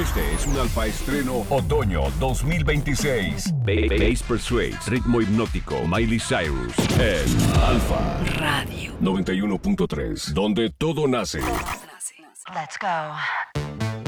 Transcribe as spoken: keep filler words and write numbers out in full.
Este es un Alfa Estreno Otoño dos mil veintiséis. Bass Persuades, ritmo hipnótico, Miley Cyrus. En Alfa Radio noventa y uno punto tres, donde todo nace. Let's go.